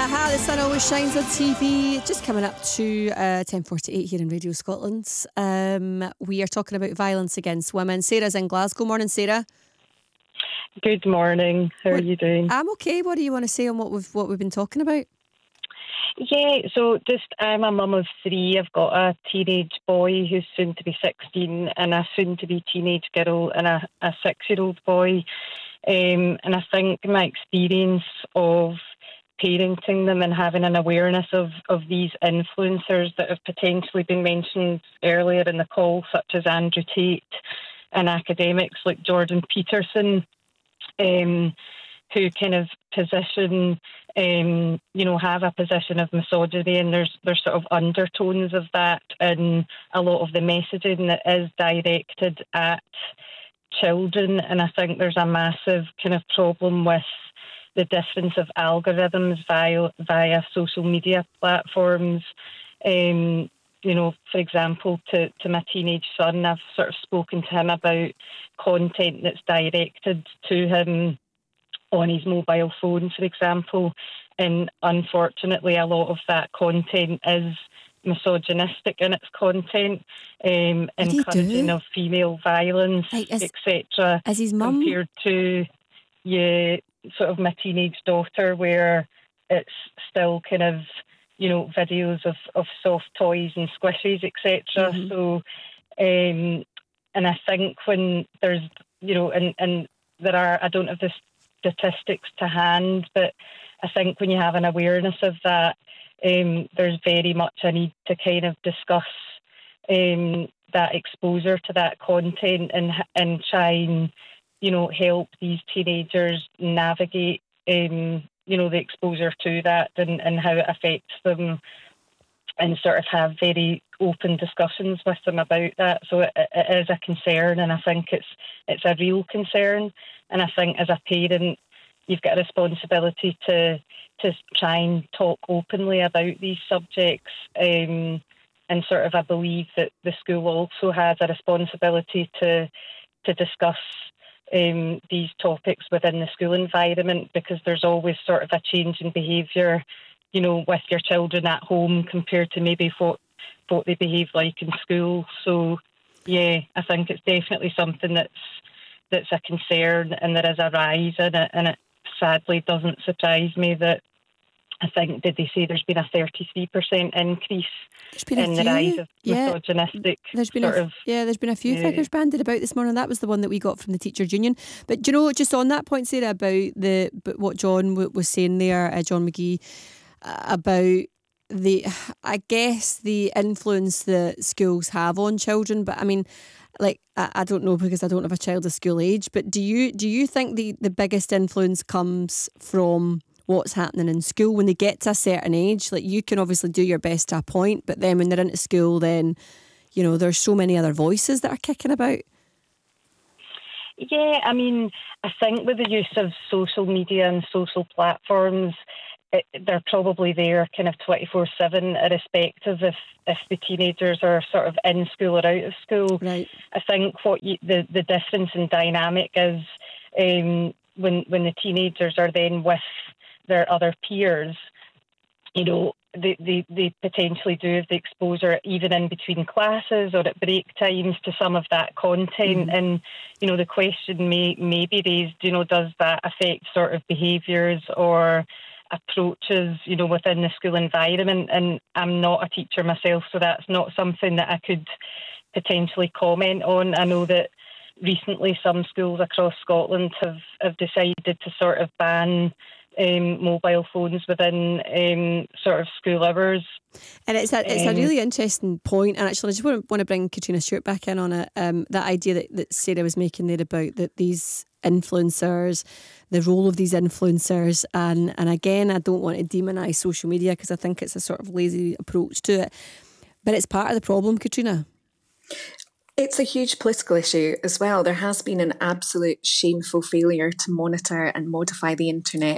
Aha, the sun always shines on TV. Just coming up to 10:48 here in Radio Scotland. We are talking about violence against women. Sarah's in Glasgow. Morning, Sarah. Good morning. How are you doing? I'm okay. What do you want to say on what we've been talking about? Yeah, so I'm a mum of three. I've got a teenage boy who's soon to be 16 and a soon to be teenage girl and a 6-year-old boy. And I think my experience of parenting them and having an awareness of these influencers that have potentially been mentioned earlier in the call, such as Andrew Tate, and academics like Jordan Peterson, who kind of position, have a position of misogyny, and there's sort of undertones of that in a lot of the messaging that is directed at children. And I think there's a massive kind of problem with the difference of algorithms via social media platforms. For example, to my teenage son, I've sort of spoken to him about content that's directed to him on his mobile phone, for example. And unfortunately, a lot of that content is misogynistic in its content, encouraging of female violence, etc. As his mum? Compared to, sort of my teenage daughter, where it's still kind of, videos of soft toys and squishies, etc. Mm-hmm. So, and I think when there's, and there are, I don't have the statistics to hand, but I think when you have an awareness of that, there's very much a need to kind of discuss that exposure to that content and try and, help these teenagers navigate, the exposure to that and how it affects them, and sort of have very open discussions with them about that. So it is a concern, and I think it's a real concern. And I think as a parent, you've got a responsibility to try and talk openly about these subjects. And sort of I believe that the school also has a responsibility to discuss these topics within the school environment, because there's always sort of a change in behaviour, with your children at home compared to maybe what they behave like in school. So, yeah, I think it's definitely something that's a concern, and there is a rise in it, and it sadly doesn't surprise me that I think, did they say there's been a 33% increase in the rise of misogynistic there's been a few figures banded about this morning. That was the one that we got from the Teachers Union. But just on that point, Sarah, about what John was saying there, John McGee, about the influence that schools have on children. But I mean, like, I don't know, because I don't have a child of school age, but do you think the biggest influence comes from what's happening in school when they get to a certain age? Like, you can obviously do your best to a point, but then when they're into school, then, there's so many other voices that are kicking about. Yeah, I mean, I think with the use of social media and social platforms, they're probably there kind of 24/7, irrespective if the teenagers are sort of in school or out of school. Right. I think what the difference in dynamic is, when the teenagers are then with their other peers, they potentially do have the exposure even in between classes or at break times to some of that content. And, the question may be raised, does that affect sort of behaviours or approaches, within the school environment? And I'm not a teacher myself, so that's not something that I could potentially comment on. I know that recently some schools across Scotland have decided to sort of ban mobile phones within sort of school hours. And it's a really interesting point. And actually, I just want to bring Katrina Stewart back in on it. That idea that Sarah was making there about that these influencers, the role of these influencers, and again, I don't want to demonise social media because I think it's a sort of lazy approach to it, but it's part of the problem, Katrina. It's a huge political issue as well. There has been an absolute shameful failure to monitor and modify the internet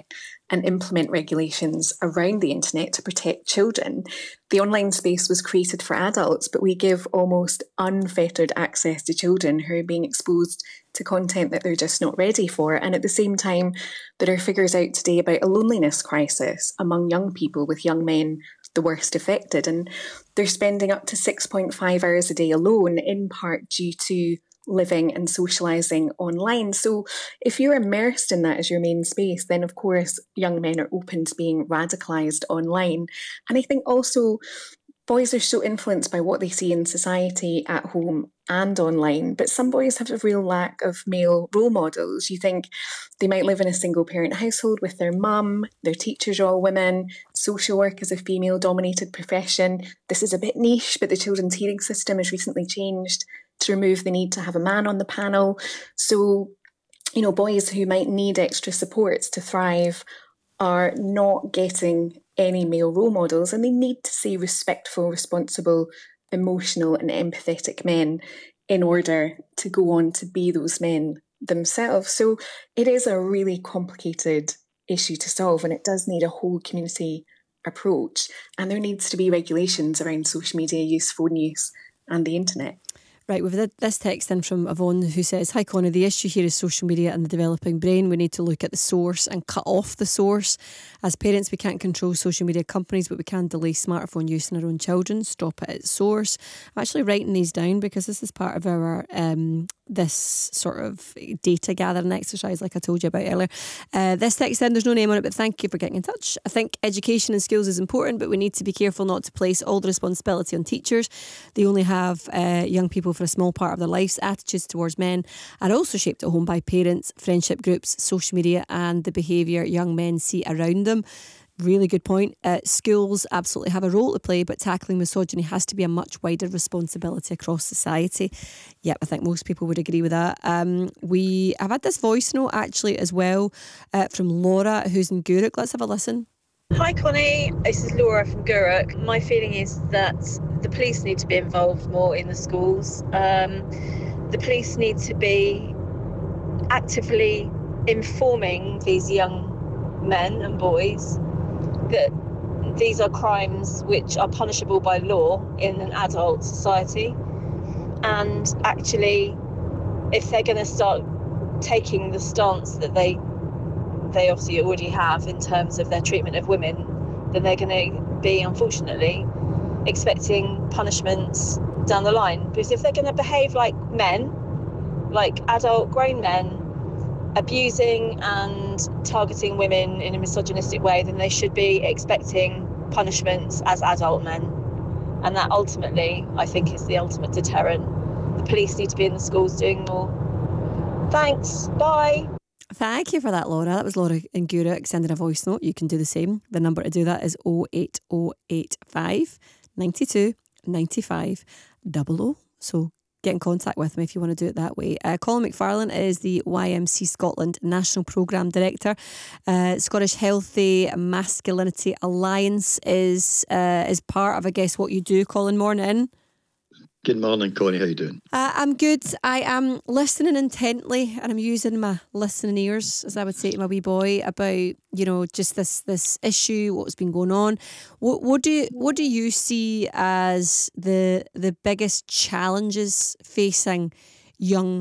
and implement regulations around the internet to protect children. The online space was created for adults, but we give almost unfettered access to children who are being exposed to content that they're just not ready for. And at the same time, there are figures out today about a loneliness crisis among young people, with young men the worst affected. And they're spending up to 6.5 hours a day alone, in part due to living and socialising online. So if you're immersed in that as your main space, then of course young men are open to being radicalised online. And I think also boys are so influenced by what they see in society at home and online, but some boys have a real lack of male role models. You think they might live in a single parent household with their mum, their teachers are all women, social work is a female dominated profession. This is a bit niche, but the children's hearing system has recently changed to remove the need to have a man on the panel. So, boys who might need extra supports to thrive are not getting any male role models, and they need to see respectful, responsible, emotional and empathetic men in order to go on to be those men themselves. So it is a really complicated issue to solve, and it does need a whole community approach. And there needs to be regulations around social media use, phone use and the internet. Right, we've had this text in from Yvonne who says, "Hi Connie, the issue here is social media and the developing brain. We need to look at the source and cut off the source. As parents, we can't control social media companies, but we can delay smartphone use in our own children. Stop it at its source." I'm actually writing these down because this is part of our this sort of data gathering exercise like I told you about earlier. This text in, there's no name on it, but thank you for getting in touch. "I think education and skills is important, but we need to be careful not to place all the responsibility on teachers. They only have young people for a small part of their lives. Attitudes towards men are also shaped at home by parents, friendship groups, social media and the behaviour young men see around them." Really good point. Schools absolutely have a role to play, but tackling misogyny has to be a much wider responsibility across society. Yep, I think most people would agree with that. We have had this voice note actually as well from Laura, who's in Gourock. Let's have a listen. Hi Connie, this is Laura from Gourock. My feeling is that the police need to be involved more in the schools. The police need to be actively informing these young men and boys that these are crimes which are punishable by law in an adult society. And actually, if they're going to start taking the stance that they obviously already have in terms of their treatment of women, then they're going to be, unfortunately, expecting punishments down the line. Because if they're going to behave like men, like adult grown men, abusing and targeting women in a misogynistic way, then they should be expecting punishments as adult men. And that ultimately, I think, is the ultimate deterrent. The police need to be in the schools doing more. Thanks. Bye. Thank you for that, Laura. That was Laura in Gourock sending a voice note. You can do the same. The number to do that is 08085 92 95 00. So get in contact with me if you want to do it that way. Colin McFarlane is the YMC Scotland National Programme Director. Scottish Healthy Masculinity Alliance is part of, I guess, what you do. Colin, morning. Good morning, Connie. How you doing? I'm good. I am listening intently, and I'm using my listening ears, as I would say to my wee boy, about just this issue, what's been going on. What do you see as the biggest challenges facing young